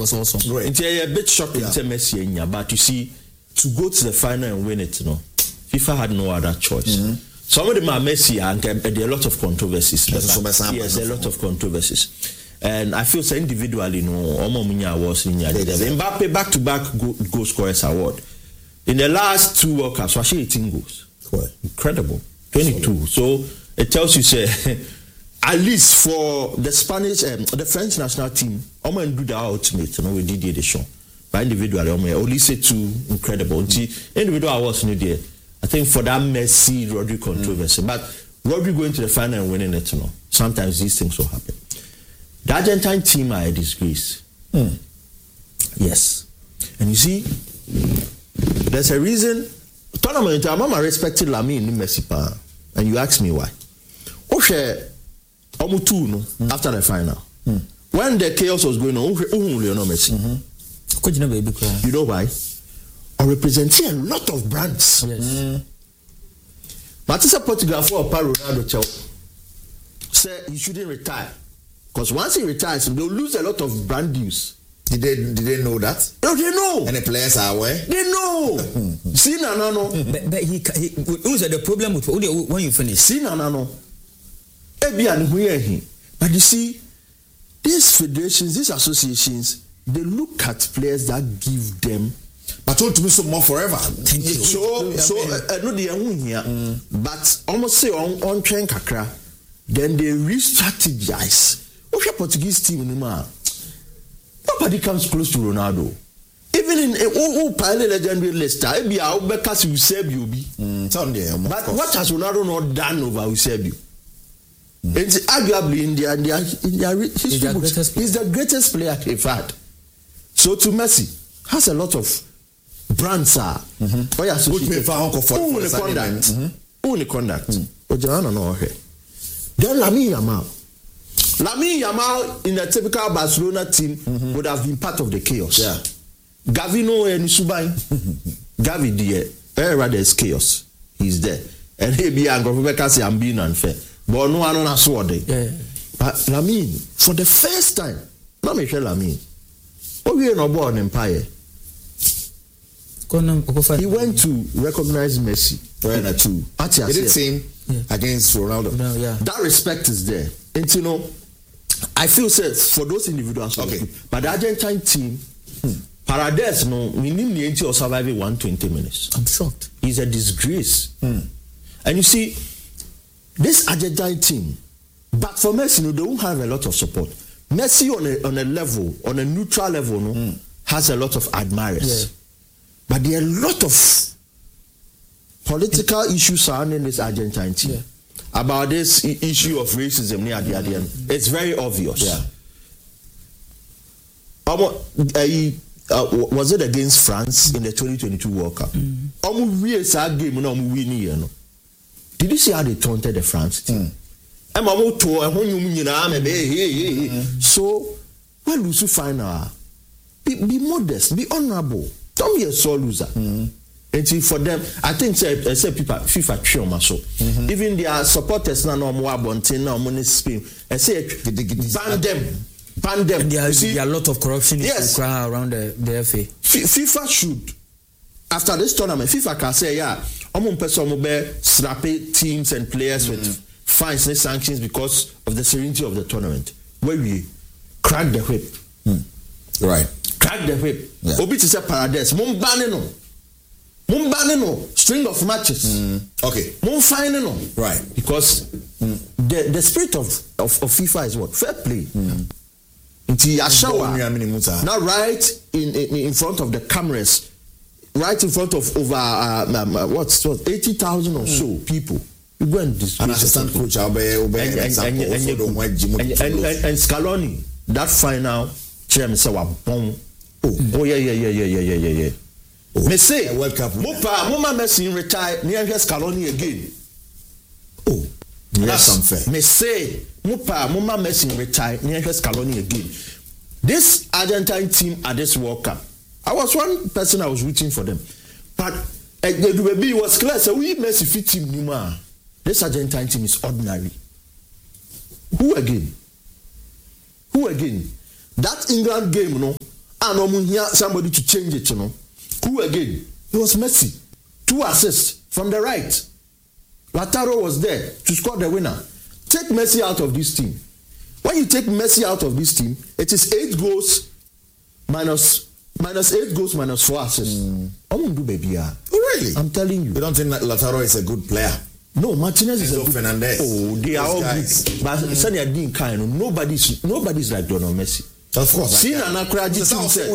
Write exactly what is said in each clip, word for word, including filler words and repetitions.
was awesome. Right. It's a bit shocking to Messi, but you see, to go to the final and win it, you know, FIFA had no other choice. Mm-hmm. Some of them are Messi, and there are a lot of controversies. Yes, a lot of controversies. And I feel so individually, you know, Omo Munya was in Mbappe back-to-back goal scorers award. In the last two World Cups, actually eighteen goals. What? Incredible. twenty-two. So it tells you, say, at least for the Spanish, um, the French national team, Omo and do the ultimate, you know, we did the show. But individually, Omo, only say two incredible. Mm. Individual awards, you know, there. I think for that Messi, Rodri controversy. Mm. But Rodri going to the final and winning it, you know, sometimes these things will happen. The Argentine team are a disgrace. Mm. Yes. And you see, there's a reason. Tournament, I'm not respecting Lamine in Messi, and you ask me why. Okay, Omutu, no, mm. after the final. Mm. When the chaos was going on, who Lionel Messi? Mm-hmm. You know why? Or representing a lot of brands. Yes. Mm. But it's a Portugal for Ronaldo Chel. Say he shouldn't retire. Because once he retires, they'll lose a lot of brand deals. Did they did they know that? No, they know. And the players are aware? They know. See, no, no, no. But, but he, he who's the problem with when you finish? See, no, no, no. But you see, these federations, these associations, they look at players that give them. But told to me so more forever. Thank you. So, so I know the here, but almost say on on train kakra, then they re-strategize. What's your Portuguese team anymore? Nobody comes close to Ronaldo. Even in a oh, pilot legendary Leicester, maybe I'll be cast Eusebio. But what has Ronaldo not done over Eusebio? Mm. It's arguably in their, in their, in their history he's, books, he's the greatest player they've had. So to Messi, has a lot of brands are. Mm-hmm. Oh, yeah, so Which may found for who will the conduct? Who will the conduct? Ojana no okay. Then Lamine Yamal. Lamine Yamal in a typical Barcelona team mm-hmm. would have been part of the chaos. Yeah. Gavino and Subay. Gavi there. Wherever there's chaos, he's there. And he be angry because I'm being unfair. But no one on a sword. Yeah. But Lamine, for the first time, let me show Lamine. Oh, we are not born empire. He went to recognize Messi. Right, at two. It did same yeah. against Ronaldo. No, yeah. That respect is there. And you know, I feel said for those individuals. Okay. But the Argentine team, hmm, Paredes, no, we need the entry of surviving one hundred twenty minutes. I'm shocked. He's a disgrace. Hmm. And you see, this Argentine team, but for Messi, no, they won't have a lot of support. Messi on a on a level, on a neutral level, no, hmm. has a lot of admirers. Yeah. But there are a lot of political issues surrounding this Argentine team. Yeah. About this I- issue of racism near the end. It's very obvious. Yeah. Um, uh, uh, was it against France in the twenty twenty-two World Cup? Um, we saw game no win. Did you see how they taunted the France team? Mm. So, when you final, be, be modest, be honorable. Don't be a sore loser. Mm-hmm. And for them, I think say, say people FIFA trauma so. Mm-hmm. Even their supporters now no more bonting now money Spain. I say ban them, ban them. There are, see, there are a lot of corruption yes. around the, the F A. F- FIFA should, after this tournament, FIFA can say yeah, I'm on person be slappy teams and players mm-hmm. with fines and sanctions because of the serenity of the tournament. Where we crack the whip. Mm. Right. Crack the whip. Yeah. Obi to say Paredes. Mum baneno. Mum baneno. String of matches. Mm. Okay. Mum fineno. Right. Because mm. the the spirit of, of, of FIFA is what? Fair play. Mm. Until Yashawa. Now right in, in in front of the cameras, right in front of over uh, um, what's what eighty thousand or so mm. people. You go and display. An assistant coach, I'll be an example. And and Scaloni, that final. Chairman say wa bon. Oh, oh yeah yeah yeah yeah yeah yeah yeah yeah. Oh. Me say World Cup. Mopa, Moma Messi retire. Near Scaloni again. Oh, that's unfair. Me say Mopa, Moma Messi retire. Near Scaloni again. This Argentine team at this World Cup, I was one person I was rooting for them, but uh, the baby was clear. So we Messi fit team Nima. This Argentine team is ordinary. Who again? Who again? That England game, no, And no here somebody to change it, you know. Who again? It was Messi. Two assists from the right. Lautaro was there to score the winner. Take Messi out of this team. When you take Messi out of this team, it is eight goals minus minus eight goals minus four assists. Mm. I'm gonna do baby. Oh, really? I'm telling you. You don't think that Lautaro is a good player? No, Martinez is Enzo a good Fernandez. Oh, they are all guys. good. But mm. Sunny Adin kind, nobody's nobody's like Lionel Messi. Of course. See, like Anakra They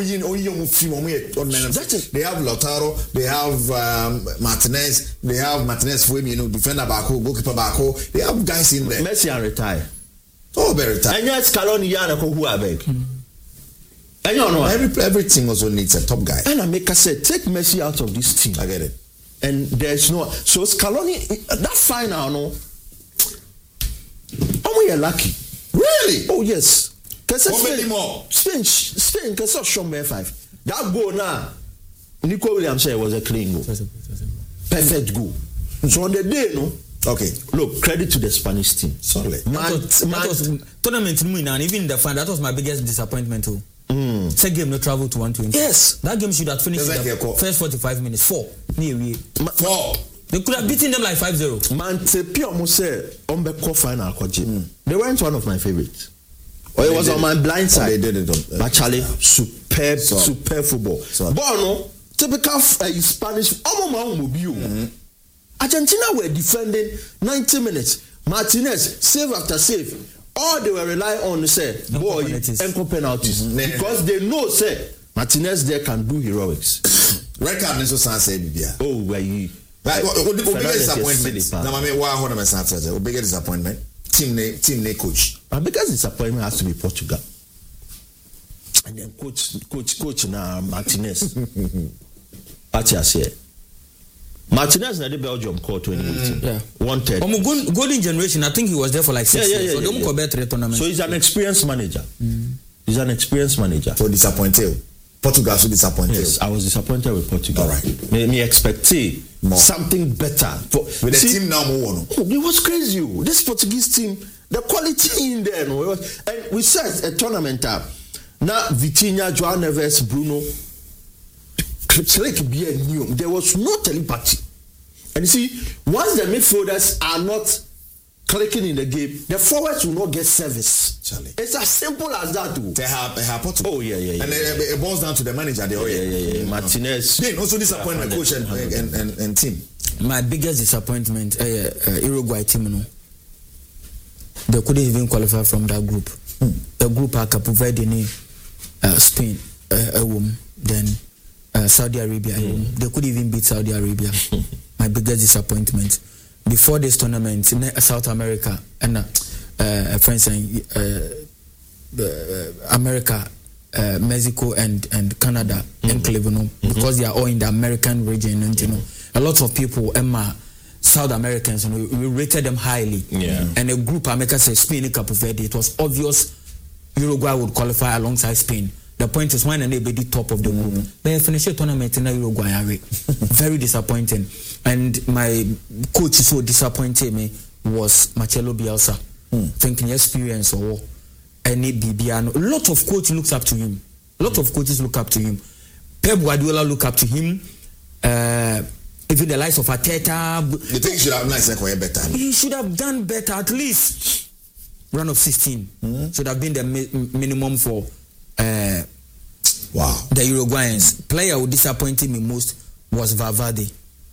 have Lautaro, they have um, Martinez, they have Martinez for you know, defender Bako, goalkeeper Bako. They have guys in there. Messi and retire. Oh, very retired. And yet, Scaloni Yana who I beg. And you know, every every team also needs a top guy. And I make a say, take Messi out of this team. I get it. And there's no so Scaloni that final no. Oh, we are lucky. Really? Oh yes. How many more? Spain, Spain, because of Sean five. That goal now, Nico Williams said was a clean goal. Perfect goal. So on the day, no. Okay. Look, credit to the Spanish team. Sorry. Man, that was, that was tournament win, and even the fan, that was my biggest disappointment too. Mm. Second game no travel to one twenty. Yes. That game should have finished in the first forty-five minutes. Four. Four. They could have beaten them like five zero. Man, Tepi almost said on the final. They weren't one of my favorites. Or it was on my blind side. They did it on. Uh, but Charlie, superb, so, superb football. So, but no, typical uh, Spanish. Mm-hmm. Argentina were defending ninety minutes. Martinez save after save. All they were relying on say boy enco penalties mm-hmm. because they know say Martinez there can do heroics. Red card is also say bibia. Oh, where you. Like what the biggest disappointment? Now I mean, why hold on a Saturday? The biggest disappointment. Team name, team name coach. My biggest disappointment has to be Portugal. And then coach, coach, coach now Martinez. What you say? Martinez na the Belgium call twenty eighteen. Yeah. Wanted. Um, golden generation. I think he was there for like six yeah, yeah, years. Yeah, so yeah, yeah, yeah. So he's an experienced manager. Mm. He's an experienced manager. So disappointed. Portugal so disappointed. Yes, I was disappointed with Portugal. All right. Me, me expect something better. For, with the see, team now more. No? Oh, it was crazy. This Portuguese team, the quality in there. No? It was, and we said a tournament up. Now Vitinha, Joao Neves, Bruno. There was no telepathy. And you see, once the midfielders are not clicking in the game, the forwards will not get service. Charlie. It's as simple as that. Too. They have, they have Portugal. Oh, yeah, yeah, yeah. And it, it boils down to the manager. They, oh, yeah, yeah, yeah. Martinez. Then also disappointment, coach and, and, and, and team. My biggest disappointment, uh, uh, Uruguay team, no. They couldn't even qualify from that group. Hmm. The group are Cape Verde, uh, Spain, uh, a woman, then uh, Saudi Arabia. Mm. They couldn't even beat Saudi Arabia. My biggest disappointment. Before this tournament, in South America and uh, uh, France and uh, uh, America, uh, Mexico and, and Canada, mm-hmm. enclave, you know, mm-hmm. because they are all in the American region, and you know, a lot of people, Emma, South Americans, you know, we rated them highly. Yeah. And a group, America said Spain and Cape Verde. It was obvious Uruguay would qualify alongside Spain. The point is, when they be the top of the group, mm-hmm. they finished the tournament in Uruguay. Very disappointing. And my coach so disappointed me was Marcelo Bielsa. Mm. Thinking experience or any B B N. A lot of coaches looks up to him. A lot mm. of coaches look up to him. Pep Guardiola look up to him. Uh, even the likes of Arteta. You think he should have nice like better? He should have done better at least. Round of sixteen mm. should have been the mi- minimum for. Uh, wow. The Uruguayans. Player who disappointed me most was Valverde.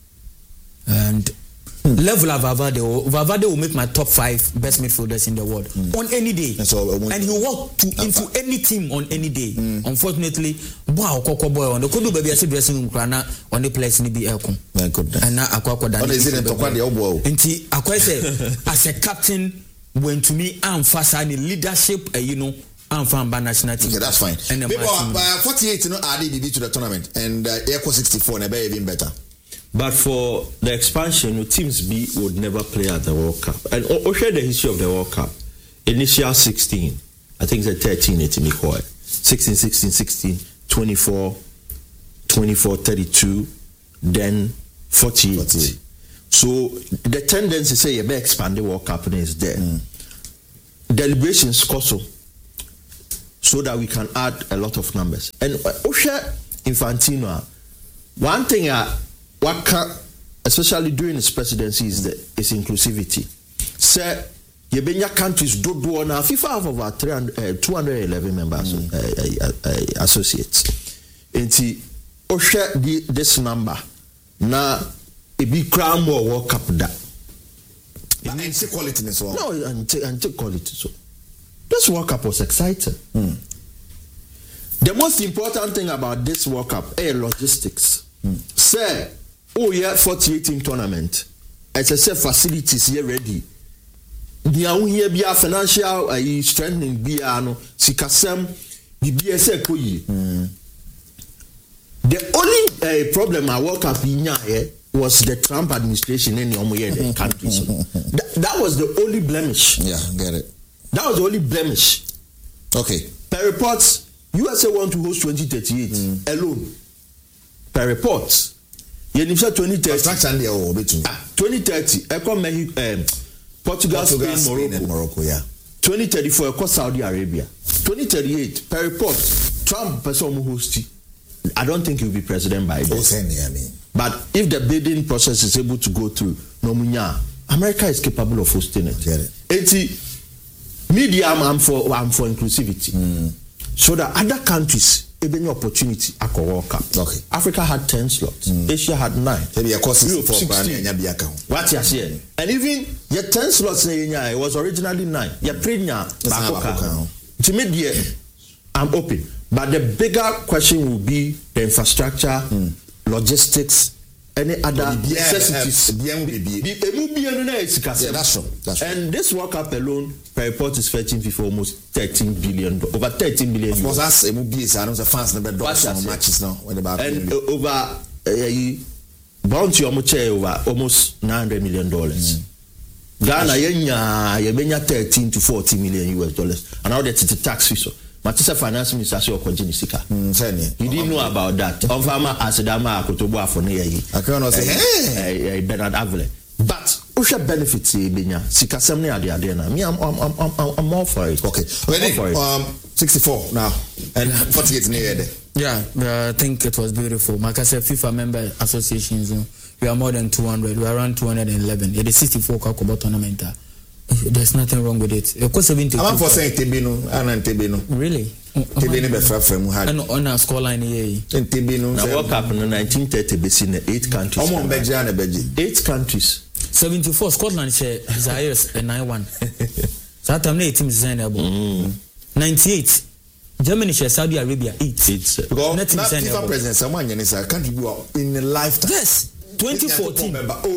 And hmm. level of Valverde, Valverde will make my top five best midfielders in the world hmm. on any day. And, so, uh, and he walk to into five. Any team on any day. Hmm. Unfortunately, wow, Coco boy on the Kodu baby I said dressing room crana on the place in the aircon. My goodness. And now Aqua Dani. What is it to the elbow? And he Aqua said as a captain when to me I'm fast and leadership, uh, you know. I'm from Ban National Team. Okay, that's fine. And people uh, forty-eight, you know, added to the tournament, and uh, Echo sixty-four, and maybe even better. But for the expansion, teams B would never play at the World Cup. And I'll share the history of the World Cup. Initial sixteen, I think it's thirteen, eighteen, sixteen, sixteen, sixteen, twenty-four, twenty-four, thirty-two, then forty-eight. forty-eight. So the tendency say you may expand the World Cup and is there. Mm. Deliberations also. so that we can add a lot of numbers. And Osha Infantino, one thing I uh, especially during his presidency is the is inclusivity. Sir, Yebenya countries do do now FIFA have over three hundred, uh, two hundred eleven members mm. uh, uh, uh, associates. And Osha this number now a big crown more World Cup that. It needs quality as well. No, and and quality so. This World Cup was exciting. Mm. The most important thing about this World Cup is logistics. Mm. Say, oh yeah, forty-eight team tournament. As I said, facilities here ready. The here be a financial uh, strengthening be ano sikasem the B S A koyi. The only uh, problem at World Cup in here was the Trump administration in the countries. that, that was the only blemish. Yeah, get it. That was the only blemish. Okay. Per reports, U S A want to host twenty thirty-eight mm. alone. Per reports, you need twenty thirty. Ah, twenty thirty. Echo Mexico, um, Portugal, Portugal, Spain, Spain Morocco. And Morocco, yeah. twenty thirty-four, Echo Saudi Arabia. twenty thirty-eight. Per report, Trump person host. I don't think he will be president by then. I mean. But if the bidding process is able to go through, no munya, America is capable of hosting it. Get it. eighty media, I'm for I'm for inclusivity, mm. so that other countries have any opportunity at World Cup. Okay. Africa had ten slots, mm. Asia had nine, Europe sixteen. What you saying? And even your ten slots it was originally nine. Your premier to media, I'm open. But the bigger question will be the infrastructure, mm. logistics, any other necessities. Yeah, that's true. That's true. And this World Cup alone, per report is fetching for almost thirteen billion, over thirteen billion. Of course, that's a movie. I know the fans never do some matches now. When the and uh, over uh, bounty over almost nine hundred million dollars. Mm. Ghana yenya yebenya thirteen to forty million U S dollars, and now that's the tax fee. So, Matisa finance minister say okojini sika. He didn't know about that. On farmer asedama akotobo afone yi. I can say hey Bernard Avile. But usha benefits benya sika semne ade ade na. Me I'm I'm I'm I'm all for it. Okay. Ready? Um sixty-four now and forty-eight near there. Yeah, uh, I think it was beautiful. Like I said, FIFA member associations, you know, we are more than two hundred. We are around two hundred eleven. It is sixty-four Kakoba tournament. There's nothing wrong with it. Of course, seventy. I'm for saying Tibino and Tibino. Really? Tibino be fra from had. And on our scoreline here. And Tibino. Now World Cup in nineteen thirty be seen in eight countries. Omo Beja na Beji. Eight countries. seventy-four Scotland share Zaire and nine one. So that time eight teams is able. ninety-eight Germany share Saudi Arabia eight. Eight. Because not FIFA president someone is a country in a lifetime. Yes. twenty fourteen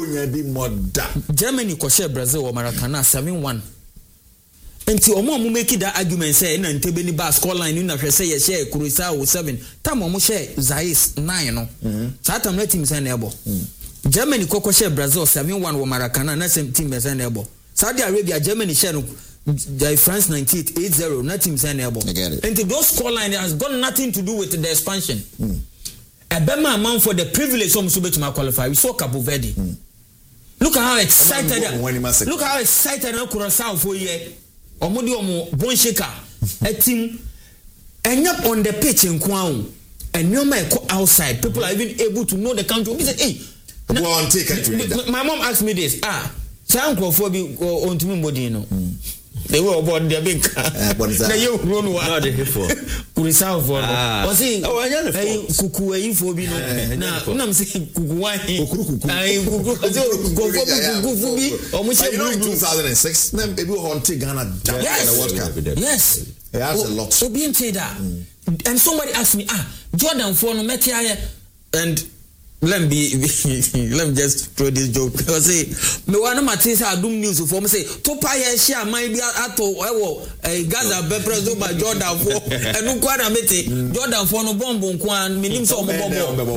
Germany ko share Brazil or Maracana seven one. Enti omo omo make that argument say na Ntebe ni ba score line na hwe say ye share Curacao seven. Tam omo share Zaire nine no. So tam na team say na ebo. Germany ko ko share Brazil seven one wo Maracana na same team say na ebo. Saudi Arabia Germany share no France ninety-eight eight zero na team say na ebo. And those score line has got nothing to do with the expansion. Mm. A Bema amount for the privilege some to qualify. We saw Cabo Verde. Mm. Look at how excited. Look at how excited I'm Curacao for ye. Omodi omo bon shaker. A team end up on the pitch in Kwao. And no man outside. People are even able to know the country. We said, hey, go on, take it. My mom asked me this. Ah, Sanko for be on to me modino. They were about their big car. Now you run one. No, they here for Curacao for. Was he? Oh, I know. Hey, kuku eh for be no. Now, I'm saying kuku why? Kuku kuku. I kuku. Go for kuku for be. Almost you know in two thousand six, then people hunting Ghana down in the World Cup. Yes. It has a lot. So being said that, and somebody asked me, ah, Jordan for no matter and. Let me be, let me just throw this joke. I say, me one of my things I do news for me say, Topa ye share might be at all. A Gaza be president by Jordan for and no quite a mete Jordan for no bomb on Kwan, meaning so good,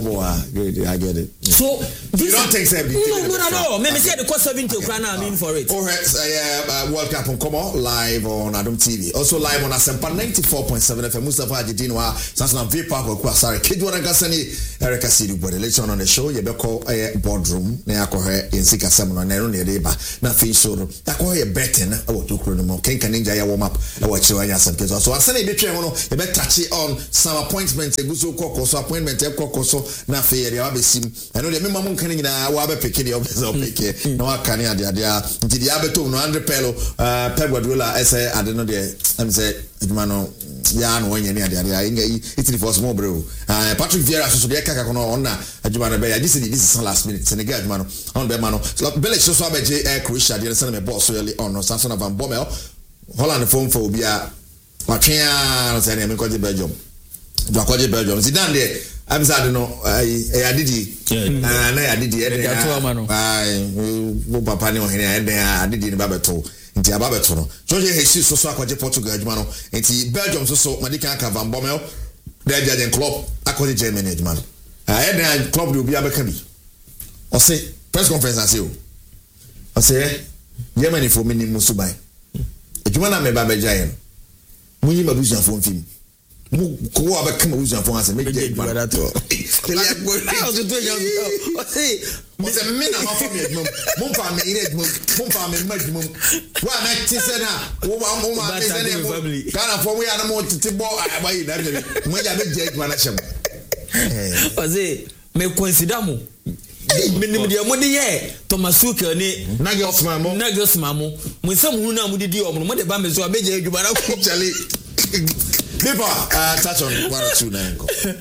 I get it. So you don't take seventy. No, no, no. Maybe say the cost seventy Ukraine I mean for it. All right, World Cup on Como live on Adam T V. Also live on Asempa ninety-four point seven F M. Mustafa Ajidinwa, Sansana V Park or Kwasari. Kidwana Gasani, Erica Sidu, but election on on the show you be call a boardroom na akɔhɛ ensika sam no na ɛno na ɛde ba na fe so no akɔhɛ betting na ɛwɔ tokuro no mo kenka ninja ya warm up ɛwɔ kyerɛ anya sam keso so asana ebe twɛn ho no e be touch on some appointment eguso kɔkɔ so appointment e kɔkɔ so na fe yɛ ya besim ɛno de memma mo nkan nyina wa be peke de obese peke na wa kan ade ade a nti de abeto no one hundred pelo uh Pep Guardiola ɛsɛ ade no de am say adwuma no ya no wanya ni ade ade a ngai itiri for small bro uh Patrick Vieira so so de kaka kono on na adwuma no be ya this is this is last minute Senegal adwuma no on be ma no Belgium so so abeje uh, Croatia de send me boss early on no Samson van Bommel Holland phone for obi a watwea no say na me kwaje Belgium do kwaje Belgium Zidane de abisade no eh adidi ah na adidi e de ai wo papa ne ohene e de adidi ne babeto nti ababeto no George Jesus so so akwaje Portugal adwuma no nti Belgium so so Madika ka Van Bommel de Jurgen Klopp akwaje Germany adwuma no ah e de Klopp de obi abeka bi o say press conference ase o o say Germany for minimum subai adwuma na me ba beja yen munyi mabuzian fo mfim mu ko abeka mabuzian fo ase me je bara to tele agbo o se to yan o se mo se me na ma fa me adwuma mo fa me ire adwuma mo fa me adwuma wa na ti se na wo ma mo ma me se na mo kana fo mo ya na mo titi bo abayi na me mo ja be je adwuma na shem eh o se me consider mo minim dia mo de ye Thomas Tuchel ni Nagelsmann mo Nagelsmann mo mo se mo na mo de di o mo de ba me so abeje adwuma na ko chale people uh touch on one or two nine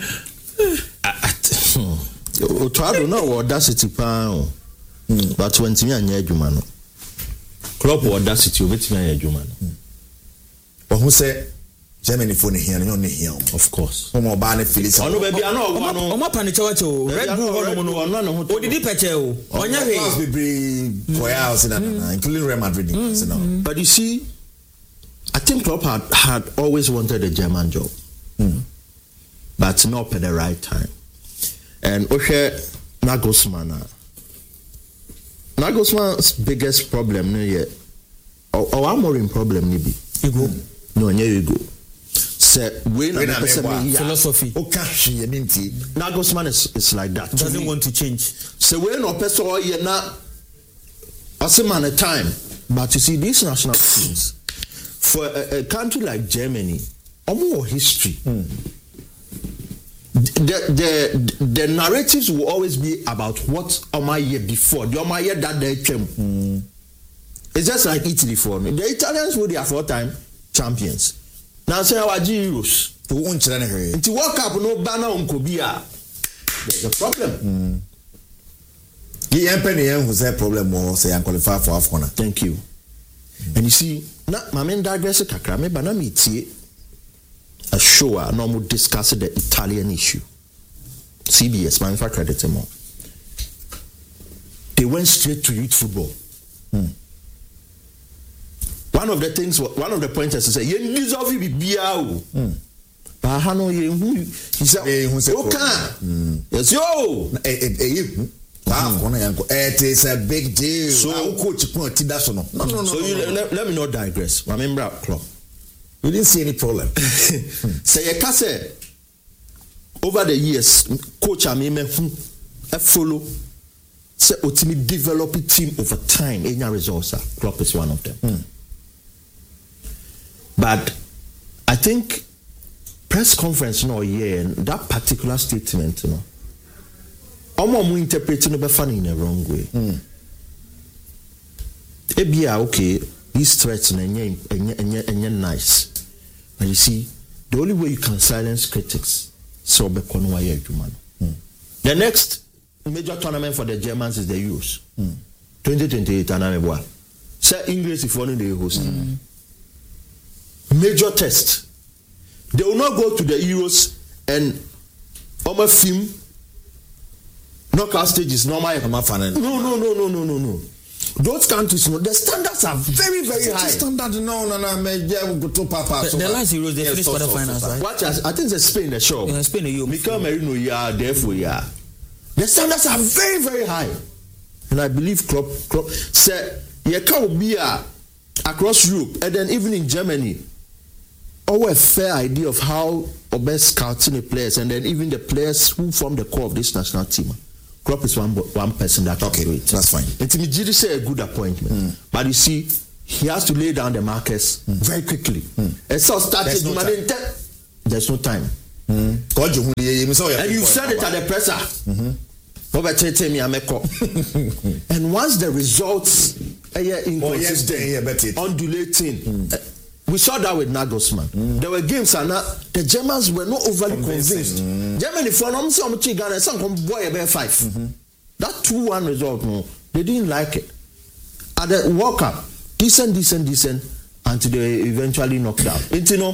o twado na wo audacity pa o but twenty me anya adwuma no Klopp audacity o betimi anya adwuma no o hu se Germany for ne here no ne here of course o mo ba ne Felix ono be bia na o wa no o ma pa ne chewa chewo Red Bull ho no ono no o didi peche o onya we must be bring for house na including Real Madrid no but you see I think Klopp had, had always wanted a German job mm. but not at the right time and Oshe Nagelsmann Nagelsmann's biggest problem no yet or our more problem maybe ego no nya ego say we na philosophy okay Nagelsmann is, is like that doesn't me. want to change so we no person or ye na aseman a time but you see these national teams for a, a country like Germany more history mm. the, the the narratives will always be about what Oma year before the Oma year that they came mm. it's just like Italy for me the Italians were their four-time champions now say our Euros to won chira na here into World Cup no banner on Kobia there's a problem mm. the empire who say problem or say qualify for AFCON thank you mm. and you see na mamen digress kakra me bana me tie a show a no mo discuss the Italian issue C B S man for credit more they went straight to youth football mm. one of the things one of the points is say you deserve be bia o ba ha no ye hu he said okay yes yo eh eh wow, mm. It is a big deal. So, coach, no, no, no, so no, you, no. Let, let me not digress. I remember club. We didn't see any problem. Say, I can say, over the years, coach, I mean, I follow. Say, ultimately develop a team over time. Any results, club is one of them. Mm. But I think press conference, no, yeah, that particular statement, you know. Omo mu interpreting no be funny in a wrong way. Mm. Ebia okay, these threats na enye enye enye nice. But you see, the only way you can silence critics so be kono wa ye adwuma no. The next major tournament for the Germans is the Euros. Mm. twenty twenty-eight anameboa. Say English if one they host. Mm. Major test. They will not go to the Euros and omo film knockout stage is normal. No, no, no, no, no, no, no. Those countries, no, the standards are very, very high. Standard, no, no, no, me go to papa. The, the last Euros, they finished quarterfinals, right? Watch, I think it's Spain, the show. Yeah, Spain, you. Mikel Merino, yeah, therefore, yeah. The standards are very, very high, and I believe Klopp, Klopp said, "Yeah, can be across Europe, and then even in Germany, our fair idea of how or best scouting the players, and then even the players who form the core of this national team." Klopp is one one person that okay, can do it. That's fine. And to me, Giri say a good appointment, mm. but you see, he has to lay down the markers mm. very quickly. Mm. And so started there's no time. There's no time. Mm. And you said it at the presser. Mm-hmm. And once the results are inconsistent, oh, yes, undulating, mm. uh, we saw that with Nagelsmann. Mm. There were games and uh, the Germans were not overly convinced. Mm. Germany for them some Ghana some boy about five. Mm-hmm. That two one result, no, they didn't like it. At the World Cup, decent, decent, decent, until they eventually knocked out. And you know,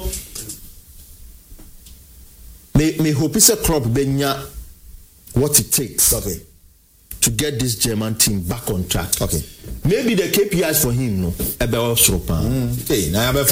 may may hope it's a crop benya what it takes. Okay. To get this German team back on track. Okay. Maybe the K P Is for him, no, about Stropan. Okay, now I'm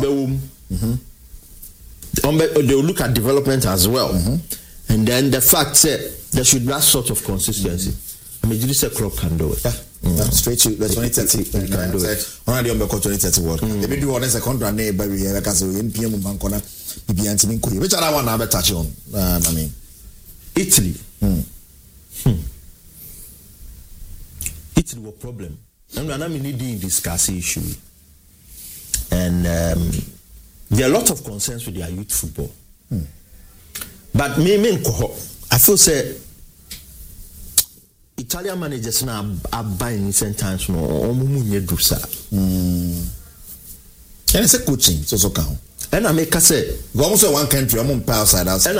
They will look at development as well. Mm-hmm. And then the fact that there should be that sort of consistency. Mm-hmm. I mean, Julissa Klopp can do it. Yeah. Mm-hmm. Yeah. Straight to the twenty thirty. He can do it. Already on the twenty thirty World Cup. They do one second run there, but we have a N P M Bankona, B B N Team Korea. Which other one I have touch on? Uh, I mean, Italy. Mm. Hmm. Italy was a problem. And I'm needing discuss the issue. And um, there are a lot of concerns with their youth football. Hmm. But me, me, I feel say Italian managers now are buying recent times no or mumunye drusa. Hmm. And it's a coaching, so so count. And I make say go almost one country, I'm on power side outside.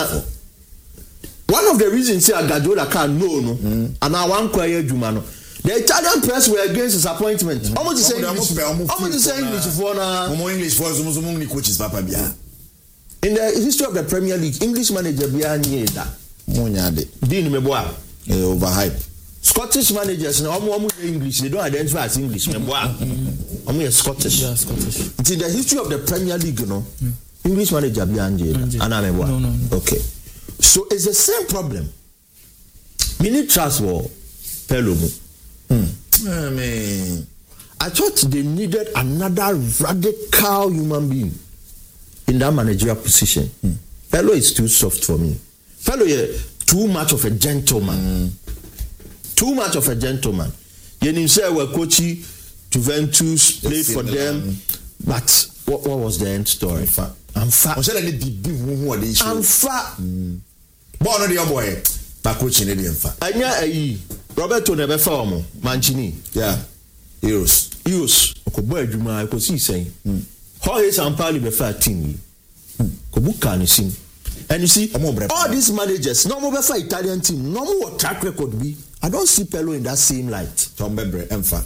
One of the reasons say Guardiola can't know no, mm. and I want quiet Jumano. The Italian press were against his appointment. Mm. Almost the same English. Almost the same English for now. More English for some coaches, Papa Bia. In the history of the Premier League, English manager Bia Nieda. Monyade. Dean Meboa. Overhype. Scottish managers now almost English. They don't identify as English. Meboa. I'm a Scottish. Yeah, Scottish. It's in the history of the Premier League, you know. Mm. English manager Bia Nieda. And I'm No, no, no. Okay. So it's the same problem. We need trust for Pelomo. Hmm. I mean, I thought they needed another radical human being in that managerial position. Hmm. Fellow is too soft for me. Fellow is too much of a gentleman. Hmm. Too much of a gentleman. You know, say we're coaching Juventus, played for them, but what, what was the end story? I'm fat. I'm fat. Born on the boy. Back coaching in the fat. Anya ayi. Roberto never found Mancini. Yeah. Euros. Euros. Okobo adwuma ko si sen. Jorge Sampaoli be fa team. Ko buka ni sim. And you see all these managers no mo be fa Italian team. No mo track record be. I don't see Pello in that same light. Tom Bebre emfa.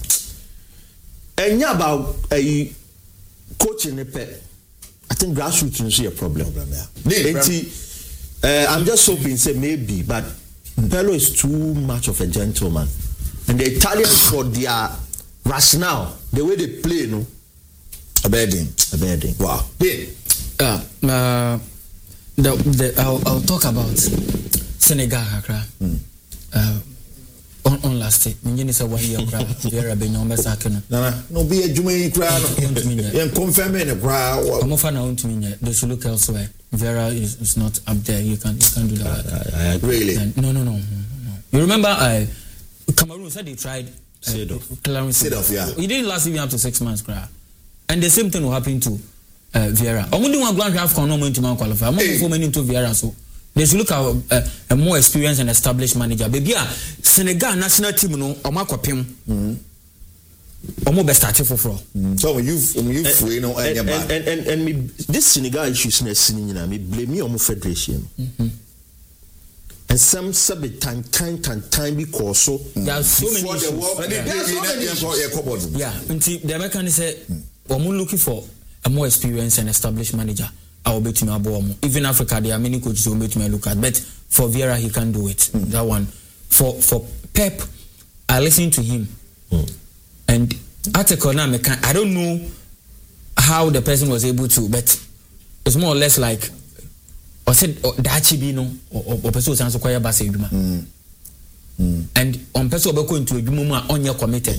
Enya about a coaching ne pe. I think grassroots is a problem. problem yeah. Uh, I'm just hoping, say maybe, but Pello is too much of a gentleman. And the Italians, for their rationale, the way they play, no? A bedding. A bedding. Wow. Yeah. Uh, uh, the, the, I'll, I'll talk about Senegal, mm. uh, on, on last day. When you say one year, Vera Benyon, Sakano. No, be a Jumay crowd. You confirm in a crowd. I'm off now to me. They should look elsewhere. Vera is, is not up there. You can you can do that. I, I, I really? And no, no, no, no. You remember, I uh, Cameroon said they tried. Uh, Clarence Seedorf, yeah. He didn't last even up to six months, cry. And the same thing will happen to uh, Vieira. I'm only one grand half no to man qualify. I'm only four men into Vieira, so they should look at uh, a more experienced and established manager. Baby, yeah, Senegal national team, no, or Marco Pim. Omo best started for for. So when you when you you know and and, and and and and me this Senegal issues na sini na me blame me omo federation. Mm-hmm. And some sub time time time time because so there are so many issues. Yeah, until the American say omo looking for a more experienced and established manager. I will bet him about even Africa there are many coaches who bet me look at, but for Vieira he can do it. Mm. That one for for Pep, I listened to him. Mm. And article now, I don't know how the person was able to, but it's more or less like, or said that Chibino or person who acquire Basa Juma. And on person who go into a Juma on your committed.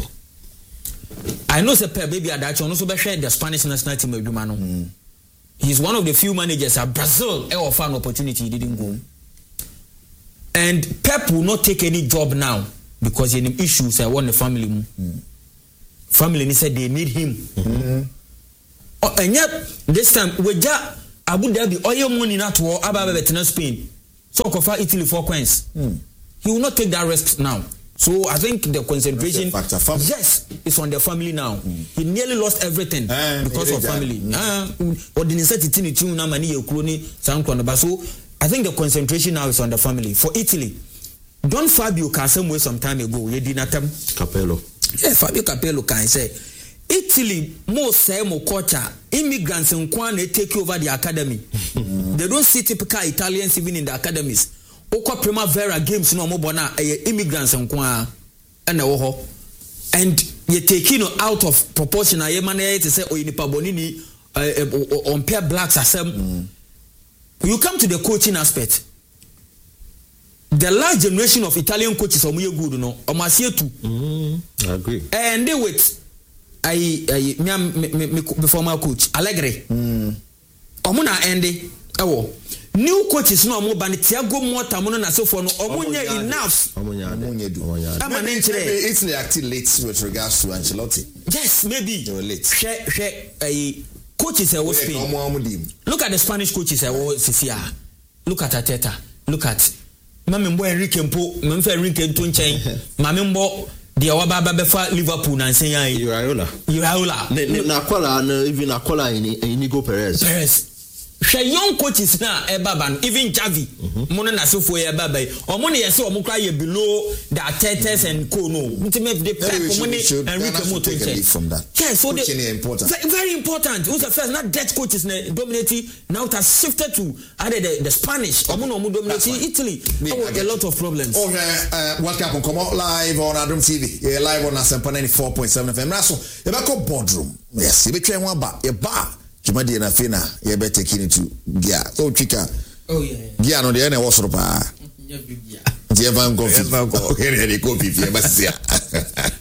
I know the baby at that also be share the Spanish national team of Jumano. He's one of the few managers at Brazil ever found opportunity he didn't go. And Pep will not take any job now because he has issues. I want the family. Mm. Family, he said they need him. Mm-hmm. Oh, and yet, this time, we just Abu Dhabi, all your money not to Abba Spain. So, Kofa Italy for coins. Mm. He will not take that risk now. So, I think the concentration, yes, it's on the family now. Mm. He nearly lost everything uh, because of family. Or the necessity to na money you crony sound so I think the concentration now is on the family. For Italy, Don Fabio Casemiro some time ago, he did not Capello. Yeah, Fabio Capello can say Italy more say more culture immigrants in Kwan they take over the academy. Mm. They don't see typical Italians even in the academies. Oko Primavera games no more bona immigrants in Kwan and oho and you take you know out of proportion. I man to say oh you bonini on pair blacks asem. You come to the coaching aspect. The last generation of Italian coaches are good, no? Mm, I agree. And they wait. I, I, me, me, me, me former coach Allegri. Mm. Omuna ende. Ewo. New coaches no mo bani Thiago Motta mo na so for no omunya enough. Omunya ade. Omunya ade. Ama nenchire. Italy acted late with regards to Ancelotti. Yes, maybe. They were late. She she eh coaches are Spain. Look at the Spanish coaches are Sisia. Look at Arteta. Look at Mami mbo Enrique mpo, memfe Enrique nto nchen. Mami mbo dia wa baba befa Liverpool na nsen yan. Iraola. Iraola. Na kwala na even Akola in Inigo Perez. Perez. She young coaches na e baba no even Javi. Mo na so fo e baba e. Omo na yese omo kra ye below the Artetas and co no. Ultimate the Pep mo ni Enrique mo to nchen. From that. Yes, so they important. Very, very important. Who's the first not dead coaches na dominating now it has shifted to either the, the Spanish omo no mo dominate Italy. Oh, a lot of problems. Oh, uh, welcome come on live on Adom T V. Yeah, live on Asempa ninety-four point seven F M. Raso, you back up boardroom. Yes, you be trying one ba. You ba. Jumadi na fina ye be taking it to Gia. So Chika. Oh yeah. Gia no de na wo soro pa. Yeah, big Gia. Dia van go. Dia van go. Here he go fifty.